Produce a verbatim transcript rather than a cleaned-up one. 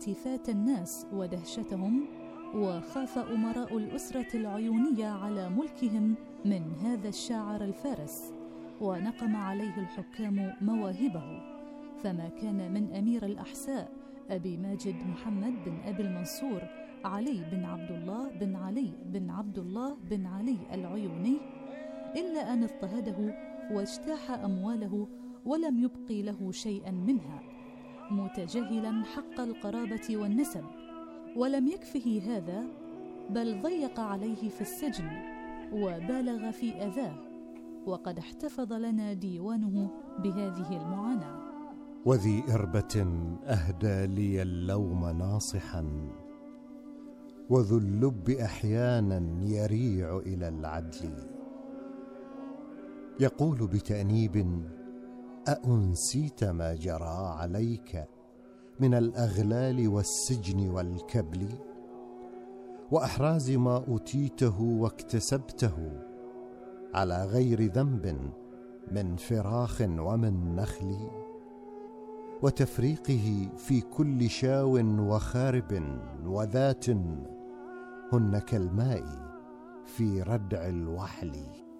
التفات الناس ودهشتهم، وخاف أمراء الأسرة العيونية على ملكهم من هذا الشاعر الفارس، ونقم عليه الحكام مواهبه، فما كان من أمير الأحساء أبي ماجد محمد بن أبي المنصور علي بن عبد الله بن علي بن عبد الله بن علي العيوني إلا أن اضطهده واجتاح أمواله ولم يبقي له شيئا منها، متجاهلا حق القرابة والنسب. ولم يكفه هذا، بل ضيق عليه في السجن وبالغ في أذاه، وقد احتفظ لنا ديوانه بهذه المعاناة. وذي إربة أهدى لي اللوم ناصحا، وذو اللب أحيانا يريع إلى العدل، يقول بتأنيب: أأنسيت ما جرى عليك من الأغلال والسجن والكبل، وأحراز ما أتيته واكتسبته على غير ذنب من فراخ ومن نخل، وتفريقه في كل شاو وخارب وذات هن كالماء في ردع الوحل.